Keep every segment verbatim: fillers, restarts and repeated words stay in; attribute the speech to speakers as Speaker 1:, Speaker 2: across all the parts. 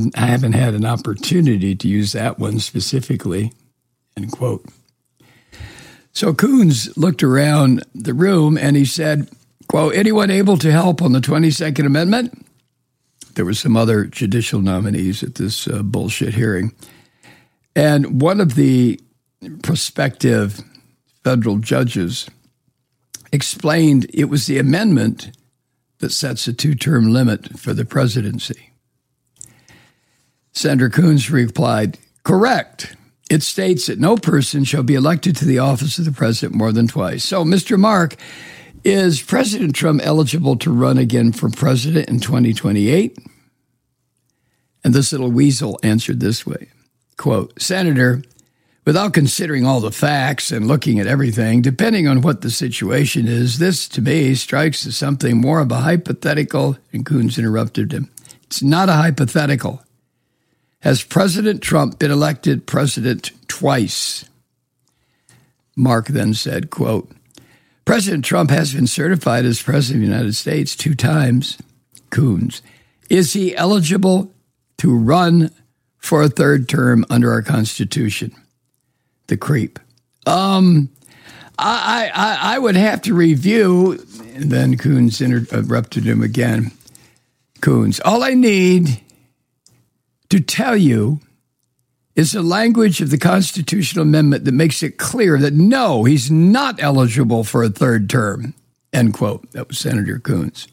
Speaker 1: I haven't had an opportunity to use that one specifically, end quote. So Coons looked around the room and he said, quote, anyone able to help on the twenty-second Amendment? There were some other judicial nominees at this uh, bullshit hearing. And one of the prospective federal judges explained it was the amendment that sets a two-term limit for the presidency. Senator Coons replied, correct. It states that no person shall be elected to the office of the president more than twice. So, Mister Mark, is President Trump eligible to run again for president in twenty twenty-eight? And this little weasel answered this way, quote, Senator, without considering all the facts and looking at everything, depending on what the situation is, this to me strikes as something more of a hypothetical, and Coons interrupted him. It's not a hypothetical. Has President Trump been elected president twice? Mark then said, quote, President Trump has been certified as president of the United States two times. Coons, is he eligible to run for a third term under our Constitution? The creep. Um, I, I, I would have to review. And then Coons interrupted him again. Coons, all I need to tell you is the language of the constitutional amendment that makes it clear that no, he's not eligible for a third term, end quote. That was Senator Coons.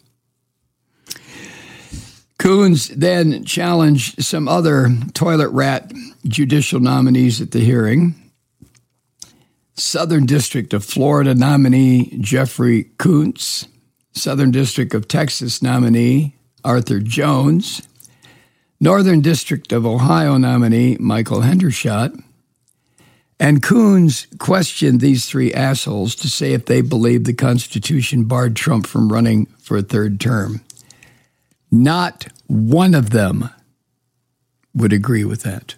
Speaker 1: Coons then challenged some other toilet rat judicial nominees at the hearing. Southern District of Florida nominee Jeffrey Kuntz, Southern District of Texas nominee Arthur Jones, Northern District of Ohio nominee Michael Hendershot, and Coons questioned these three assholes to say if they believed the Constitution barred Trump from running for a third term. Not one of them would agree with that.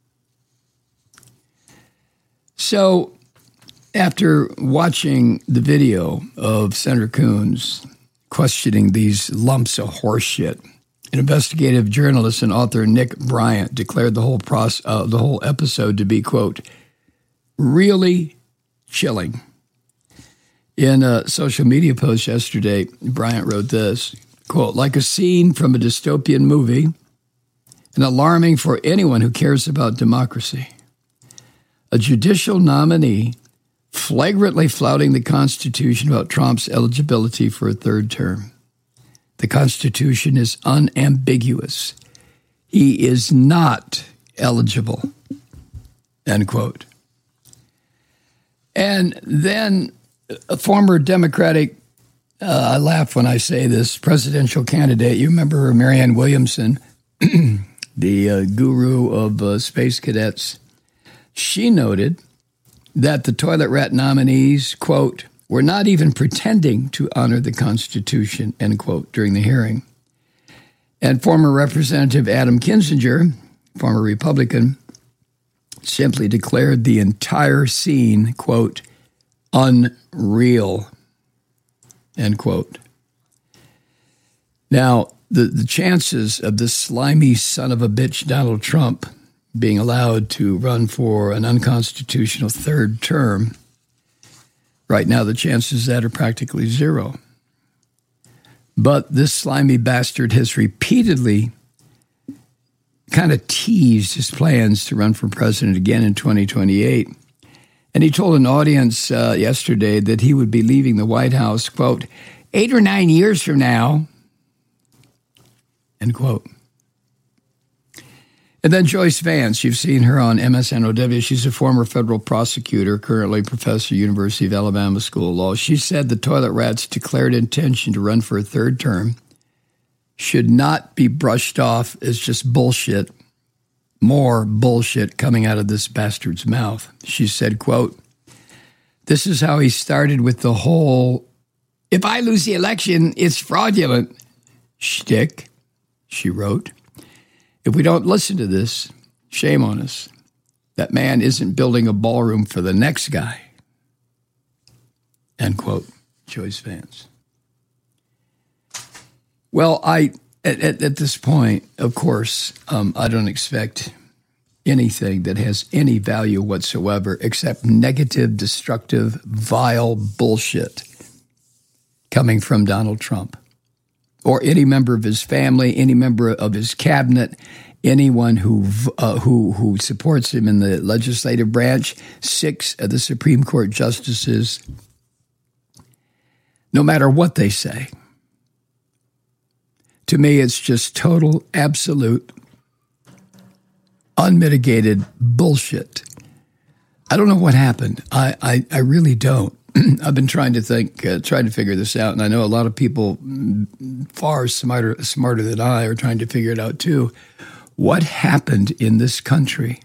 Speaker 1: So, after watching the video of Senator Coons questioning these lumps of horseshit, an investigative journalist and author Nick Bryant declared the whole process, uh, the whole episode to be, quote, really chilling. In a social media post yesterday, Bryant wrote this, quote, like a scene from a dystopian movie and alarming for anyone who cares about democracy. A judicial nominee flagrantly flouting the Constitution about Trump's eligibility for a third term. The Constitution is unambiguous. He is not eligible, end quote. And then a former Democratic, uh, I laugh when I say this, presidential candidate, you remember her, Marianne Williamson, the uh, guru of uh, space cadets, she noted that the toilet rat nominees, quote, were not even pretending to honor the Constitution, end quote, during the hearing. And former Representative Adam Kinzinger, former Republican, simply declared the entire scene, quote, unreal, end quote. Now, the, the chances of this slimy son of a bitch, Donald Trump, being allowed to run for an unconstitutional third term, right now the chances of that are practically zero. But this slimy bastard has repeatedly kind of teased his plans to run for president again in twenty twenty-eight. And he told an audience uh, yesterday that he would be leaving the White House, quote, eight or nine years from now, end quote. And then Joyce Vance, you've seen her on M S N O W. She's a former federal prosecutor, currently professor, University of Alabama School of Law. She said the toilet rat's declared intention to run for a third term should not be brushed off as just bullshit, more bullshit coming out of this bastard's mouth. She said, quote, this is how he started with the whole, if I lose the election, it's fraudulent shtick, she wrote. If we don't listen to this, shame on us. That man isn't building a ballroom for the next guy. End quote, Joyce Vance. Well, I at, at, at this point, of course, um, I don't expect anything that has any value whatsoever except negative, destructive, vile bullshit coming from Donald Trump or any member of his family, any member of his cabinet, anyone who uh, who who supports him in the legislative branch, six of the Supreme Court justices, no matter what they say. To me, it's just total, absolute, unmitigated bullshit. I don't know what happened. I, I, I really don't. I've been trying to think, uh, trying to figure this out, and I know a lot of people far smarter, smarter than I are trying to figure it out too. What happened in this country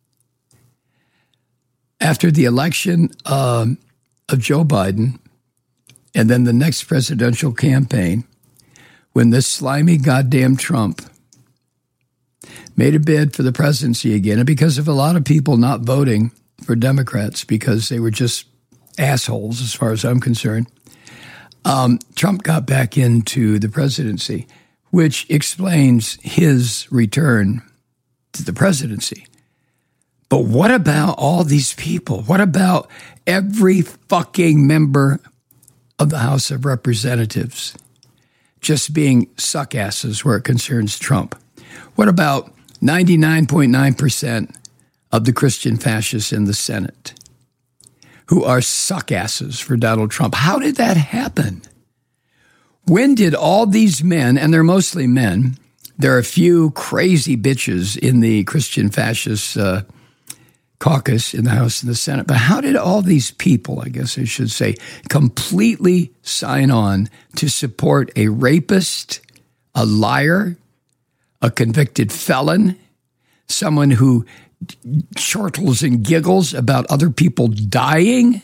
Speaker 1: after the election um, of Joe Biden and then the next presidential campaign when this slimy goddamn Trump made a bid for the presidency again, and because of a lot of people not voting for Democrats because they were just assholes as far as I'm concerned, um, Trump got back into the presidency, which explains his return to the presidency. But what about all these people? What about every fucking member of the House of Representatives just being suckasses where it concerns Trump? What about ninety-nine point nine percent of the Christian fascists in the Senate who are suckasses for Donald Trump? How did that happen? When did all these men, and they're mostly men, there are a few crazy bitches in the Christian fascist uh, caucus in the House and the Senate, but how did all these people, I guess I should say, completely sign on to support a rapist, a liar, a convicted felon, someone who chortles and giggles about other people dying?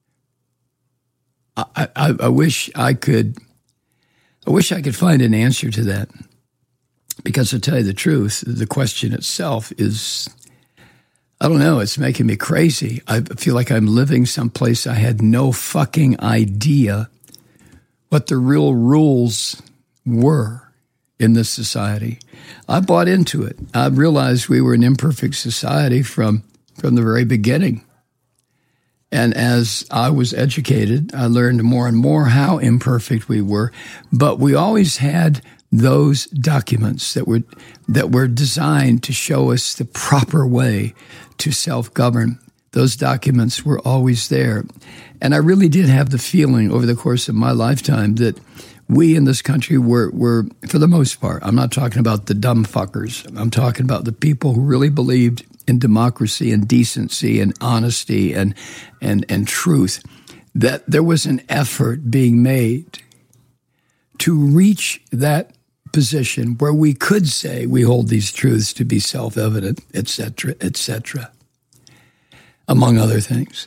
Speaker 1: I, I, I wish I could. I wish I could find an answer to that, because to tell you the truth, the question itself is, I don't know, it's making me crazy. I feel like I'm living someplace I had no fucking idea what the real rules were in this society. I bought into it. I realized we were an imperfect society from, from the very beginning. And as I was educated, I learned more and more how imperfect we were. But we always had those documents that were that were designed to show us the proper way to self-govern. Those documents were always there. And I really did have the feeling over the course of my lifetime that we in this country were, were, for the most part, I'm not talking about the dumb fuckers. I'm talking about the people who really believed in democracy and decency and honesty and, and, and truth, that there was an effort being made to reach that position where we could say we hold these truths to be self-evident, et cetera, et cetera, among other things.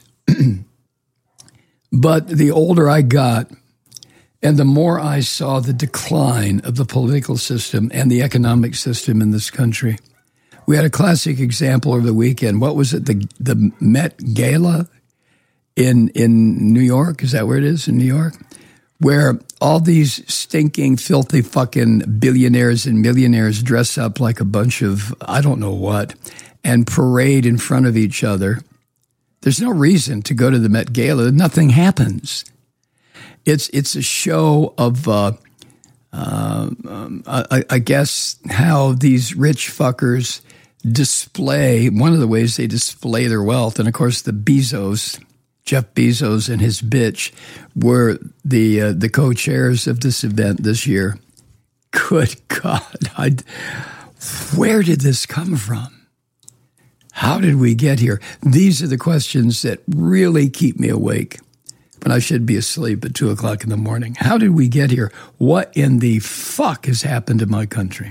Speaker 1: But the older I got, and the more I saw the decline of the political system and the economic system in this country. We had a classic example over the weekend. What was it? The the Met Gala in in New York? Is that where it is, in New York? Where all these stinking, filthy fucking billionaires and millionaires dress up like a bunch of I don't know what and parade in front of each other. There's no reason to go to the Met Gala. Nothing happens. It's it's a show of, uh, uh, um, I, I guess, how these rich fuckers display, one of the ways they display their wealth. And, of course, the Bezos, Jeff Bezos and his bitch, were the uh, the co-chairs of this event this year. Good God. I, where did this come from? How did we get here? These are the questions that really keep me awake when I should be asleep at two o'clock in the morning. How did we get here? What in the fuck has happened to my country?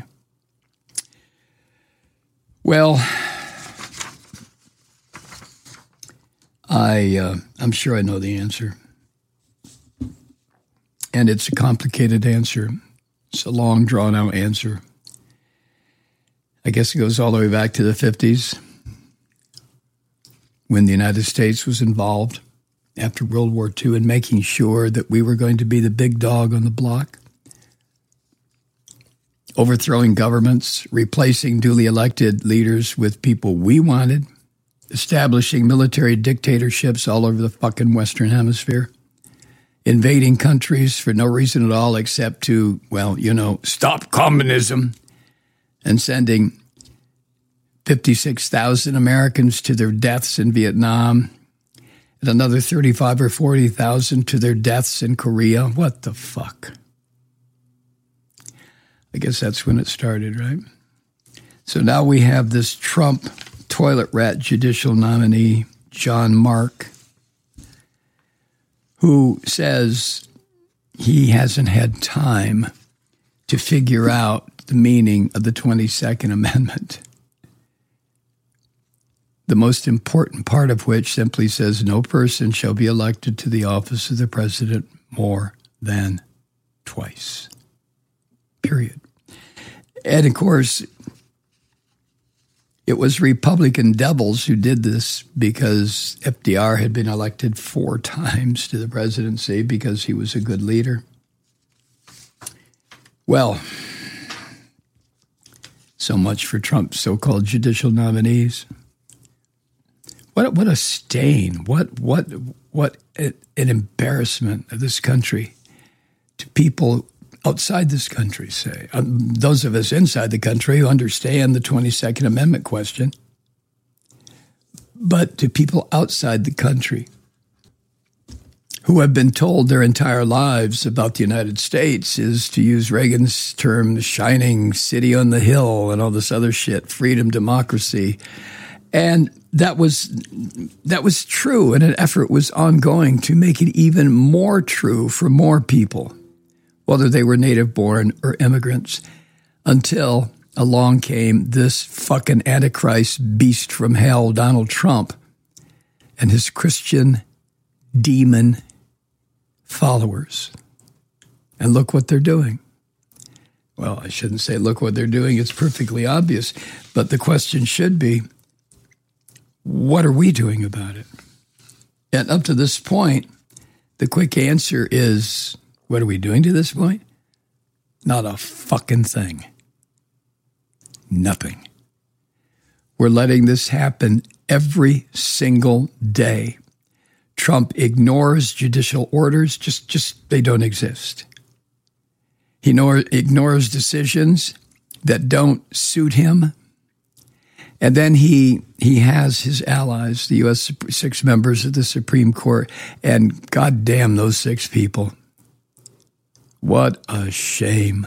Speaker 1: Well, I, uh, I'm sure I know the answer. And it's a complicated answer. It's a long, drawn-out answer. I guess it goes all the way back to the fifties, when the United States was involved after World War Two in making sure that we were going to be the big dog on the block. overthrowing governments, replacing duly elected leaders with people we wanted, establishing military dictatorships all over the fucking Western Hemisphere, invading countries for no reason at all except to, well, you know, stop communism, and sending fifty-six thousand Americans to their deaths in Vietnam, and another thirty-five or forty thousand to their deaths in Korea. What the fuck? I guess that's when it started, right? So now we have this Trump toilet rat judicial nominee, John Mark, who says he hasn't had time to figure out the meaning of the twenty-second Amendment. The most important part of which simply says no person shall be elected to the office of the president more than twice. Period. And of course, it was Republican devils who did this because F D R had been elected four times to the presidency because he was a good leader. Well, so much for Trump's so-called judicial nominees. What what a stain! What what what an embarrassment of this country to people outside this country. Say um, those of us inside the country who understand the twenty-second Amendment question, but to people outside the country who have been told their entire lives about the United States is, to use Reagan's term, the shining city on the hill and all this other shit, freedom, democracy. And that was that was true, and an effort was ongoing to make it even more true for more people, whether they were native-born or immigrants, until along came this fucking Antichrist beast from hell, Donald Trump, and his Christian demon followers. And look what they're doing. Well, I shouldn't say look what they're doing. It's perfectly obvious. But the question should be, what are we doing about it? And up to this point, the quick answer is, what are we doing to this point? Not a fucking thing. Nothing. We're letting this happen every single day. Trump ignores judicial orders, just, just they don't exist. He ignore, ignores decisions that don't suit him. And then he he has his allies, the U S six members of the Supreme Court, and goddamn those six people. What a shame.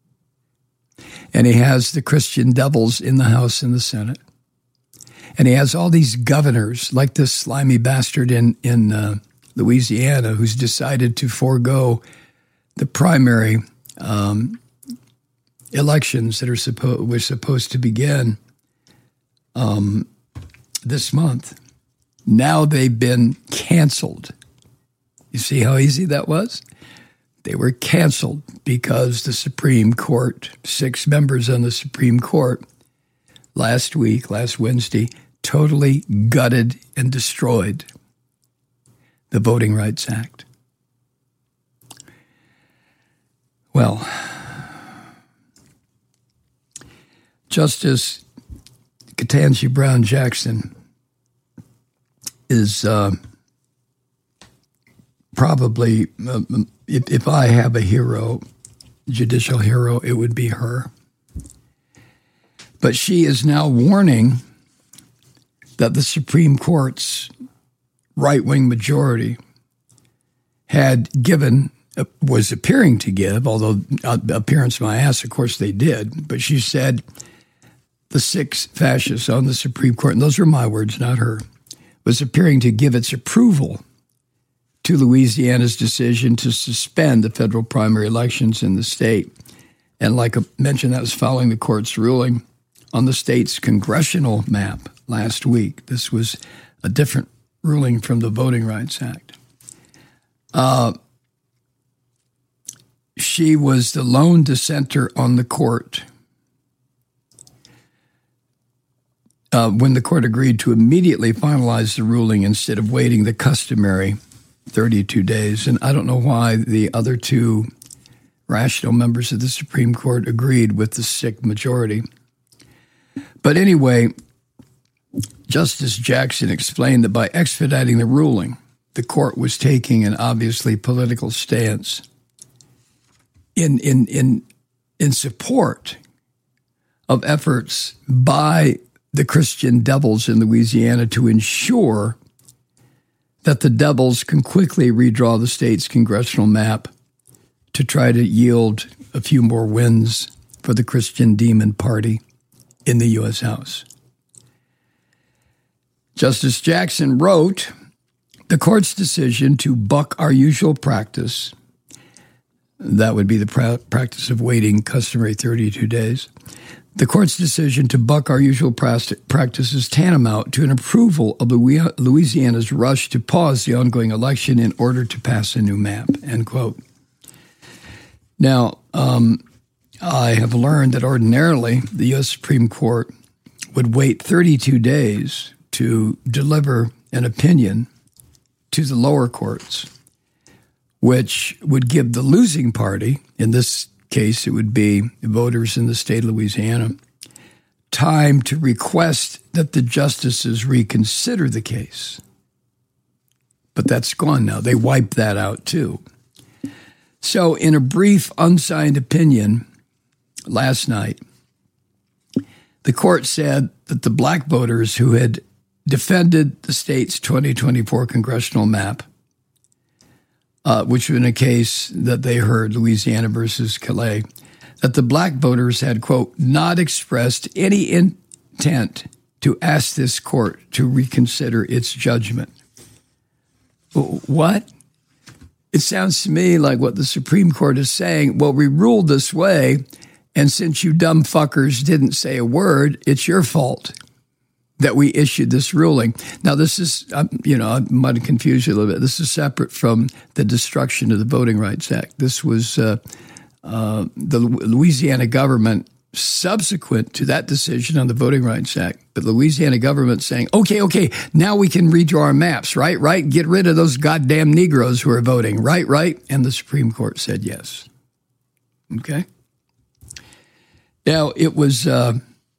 Speaker 1: And he has the Christian devils in the House and the Senate. And he has all these governors, like this slimy bastard in, in uh, Louisiana, who's decided to forego the primary um, elections that are suppo- were supposed to begin um, this month. Now they've been canceled. You see how easy that was? They were canceled because the Supreme Court, six members on the Supreme Court, last week, last Wednesday, totally gutted and destroyed the Voting Rights Act. Well, Justice Ketanji Brown Jackson is uh, probably, uh, if, if I have a hero, judicial hero, it would be her. But she is now warning that the Supreme Court's right-wing majority had given, was appearing to give, although uh, appearance my ass, of course they did, but she said the six fascists on the Supreme Court, and those are my words, not her, was appearing to give its approval to Louisiana's decision to suspend the federal primary elections in the state. And like I mentioned, that was following the court's ruling on the state's congressional map last week. This was a different ruling from the Voting Rights Act. Uh, she was the lone dissenter on the court uh, when the court agreed to immediately finalize the ruling instead of waiting the customary thirty-two days. And I don't know why the other two rational members of the Supreme Court agreed with the sick majority. But anyway, Justice Jackson explained that by expediting the ruling, the court was taking an obviously political stance in in in in support of efforts by the Christian devils in Louisiana to ensure that the devils can quickly redraw the state's congressional map to try to yield a few more wins for the Christian Demon Party in the U S House. Justice Jackson wrote, the court's decision to buck our usual practice, that would be the pra- practice of waiting customary thirty-two days, the court's decision to buck our usual practice is tantamount to an approval of Louisiana's rush to pause the ongoing election in order to pass a new map, end quote. Now, um, I have learned that ordinarily the U S Supreme Court would wait thirty-two days to deliver an opinion to the lower courts, which would give the losing party, in this case, it would be voters in the state of Louisiana, time to request that the justices reconsider the case. But that's gone now. They wiped that out too. So in a brief, unsigned opinion last night, the court said that the black voters who had defended the state's twenty twenty-four congressional map, Uh, which was in a case that they heard, Louisiana versus Calais, that the black voters had, quote, not expressed any intent to ask this court to reconsider its judgment. What? It sounds to me like what the Supreme Court is saying, well, we ruled this way, and since you dumb fuckers didn't say a word, it's your fault that we issued this ruling. Now, this is, you know, I might have confused you a little bit. This is separate from the destruction of the Voting Rights Act. This was uh, uh, the Louisiana government subsequent to that decision on the Voting Rights Act. But Louisiana government saying, okay, okay, now we can redraw our maps, right, right? Get rid of those goddamn Negroes who are voting, right, right? And the Supreme Court said yes. Okay? Now, it was... Uh,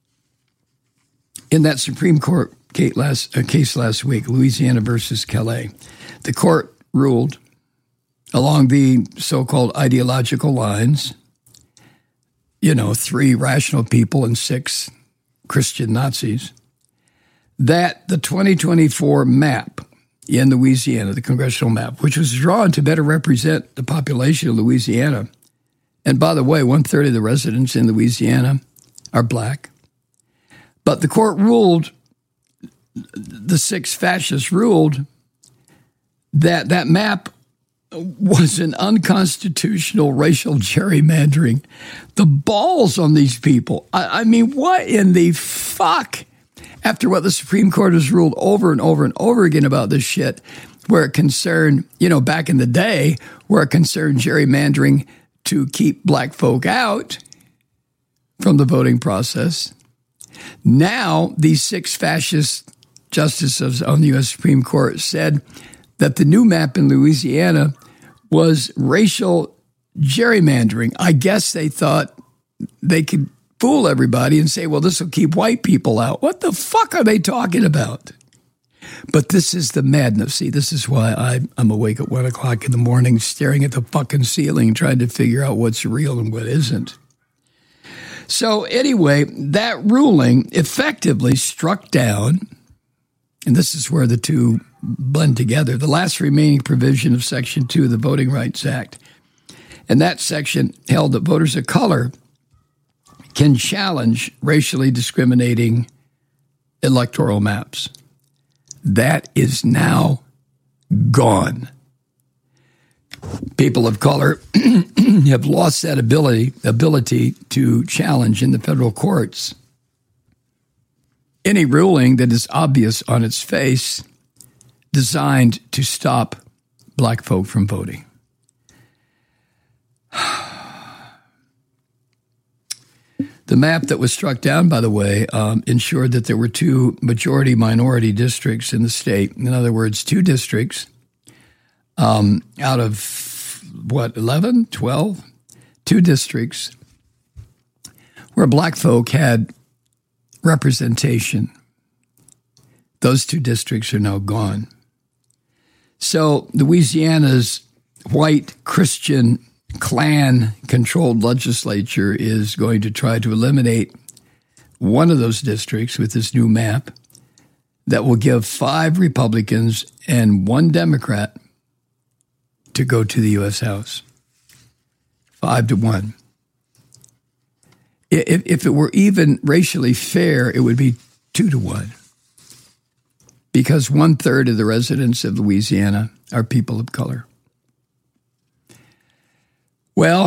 Speaker 1: In that Supreme Court case last, uh, case last week, Louisiana versus Calais, the court ruled along the so-called ideological lines, you know, three rational people and six Christian Nazis, that the twenty twenty-four map in Louisiana, the congressional map, which was drawn to better represent the population of Louisiana, and by the way, one-third of the residents in Louisiana are black. But the court ruled, the six fascists ruled, that that map was an unconstitutional racial gerrymandering. The balls on these people. I, I mean, what in the fuck? After what the Supreme Court has ruled over and over and over again about this shit, where it concerned, you know, back in the day, where it concerned gerrymandering to keep black folk out from the voting process. Now, these six fascist justices on the U S Supreme Court said that the new map in Louisiana was racial gerrymandering. I guess they thought they could fool everybody and say, well, this will keep white people out. What the fuck are they talking about? But this is the madness. See, this is why I, I'm awake at one o'clock in the morning staring at the fucking ceiling trying to figure out what's real and what isn't. So anyway, that ruling effectively struck down, and this is where the two blend together, the last remaining provision of Section two of the Voting Rights Act. And that section held that voters of color can challenge racially discriminating electoral maps. That is now gone. People of color have lost that ability ability to challenge in the federal courts any ruling that is obvious on its face designed to stop black folk from voting. The map that was struck down, by the way, um, ensured that there were two majority-minority districts in the state. In other words, two districts Um, out of, what, eleven, twelve, two districts where black folk had representation. Those two districts are now gone. So Louisiana's white Christian Klan-controlled legislature is going to try to eliminate one of those districts with this new map that will give five Republicans and one Democrat to go to the U S House. Five to one. If, if it were even racially fair, it would be two to one. Because one-third of the residents of Louisiana are people of color. Well,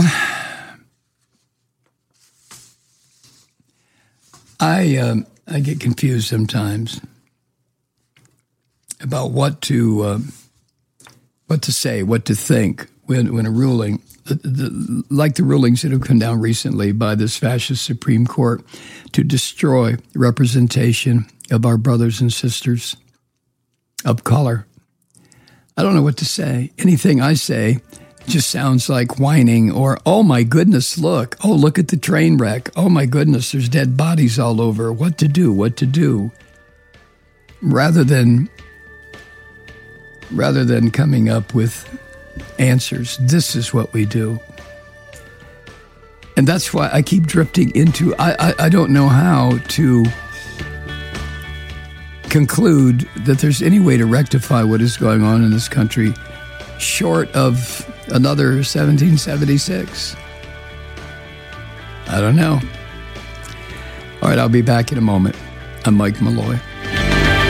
Speaker 1: I um, I get confused sometimes about what to uh, what to say, what to think when when a ruling, the, the, like the rulings that have come down recently by this fascist Supreme Court to destroy representation of our brothers and sisters of color. I don't know what to say. Anything I say just sounds like whining or, oh my goodness, look. Oh, look at the train wreck. Oh my goodness, there's dead bodies all over. What to do, what to do. Rather than, rather than coming up with answers, this is what we do. And that's why I keep drifting into, I, I, I don't know how to conclude that there's any way to rectify what is going on in this country short of another seventeen seventy-six. I don't know. All right, I'll be back in a moment. I'm Mike Malloy.